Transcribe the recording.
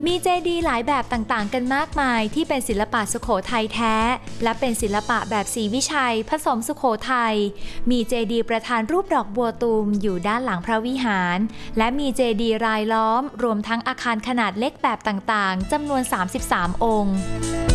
มีเจดีย์หลายแบบต่างๆกันมากมายที่เป็นศิลปะสุโขทัยแท้และเป็นศิลปะแบบศรีวิชัยผสมสุโขทัยมีเจดีย์ประธานรูปดอกบัวตูมอยู่ด้านหลังพระวิหารและมีเจดีย์รายล้อมรวมทั้งอาคารขนาดเล็กแบบต่างๆจำนวน33 องค์